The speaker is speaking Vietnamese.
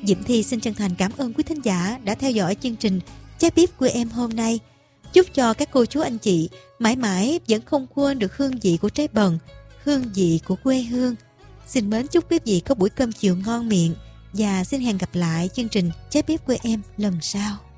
Diễm Thi xin chân thành cảm ơn quý thính giả đã theo dõi chương trình Trái bếp quê em hôm nay. Chúc cho các cô chú anh chị mãi mãi vẫn không quên được hương vị của trái bần, hương vị của quê hương. Xin mến chúc quý vị có buổi cơm chiều ngon miệng và xin hẹn gặp lại chương trình Trái bếp quê em lần sau.